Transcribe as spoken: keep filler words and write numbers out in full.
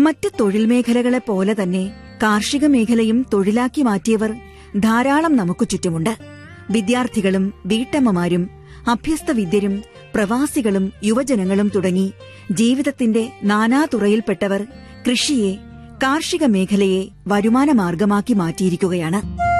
മറ്റ് തൊഴിൽ മേഖലകളെപ്പോലെ തന്നെ കാർഷിക മേഖലയും തൊഴിലാക്കി മാറ്റിയവർ ധാരാളം നമുക്ക് ചുറ്റുമുണ്ട്. വിദ്യാർത്ഥികളും വീട്ടമ്മമാരും അഭ്യസ്തവിദ്യരും പ്രവാസികളും യുവജനങ്ങളും തുടങ്ങി ജീവിതത്തിന്റെ നാനാതുറയിൽപ്പെട്ടവർ കൃഷിയെ, കാർഷിക മേഖലയെ വരുമാനമാർഗമാക്കി മാറ്റിയിരിക്കുകയാണ്.